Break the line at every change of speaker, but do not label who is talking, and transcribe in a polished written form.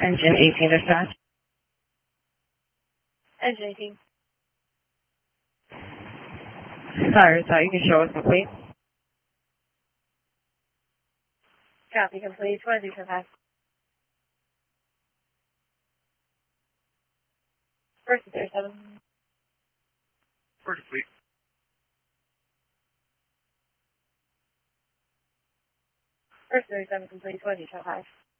Engine 18 dispatch.
Engine 18.
Sorry, you can show us complete.
Copy complete. 2275. First and 37.
First complete.
First 37 complete. 2275.